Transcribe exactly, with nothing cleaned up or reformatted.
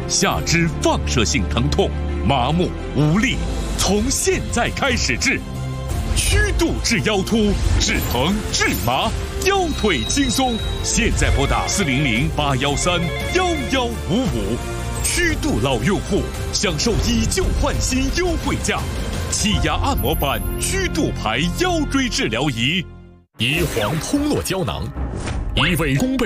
下肢放射性疼痛、麻木无力，从现在开始治。曲度治腰突，治疼治麻，腰腿轻松。现在拨打四零零八幺三幺幺五五，曲度老用户享受以旧换新优惠价，气压按摩板曲度牌腰椎治疗仪， 椰黄通络胶囊，一味弓背